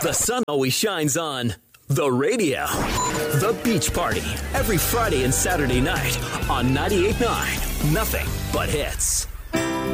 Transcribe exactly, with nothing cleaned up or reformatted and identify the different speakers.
Speaker 1: The sun always shines on the radio. The Beach Party, every Friday and Saturday night on ninety-eight point nine. Nothing but hits.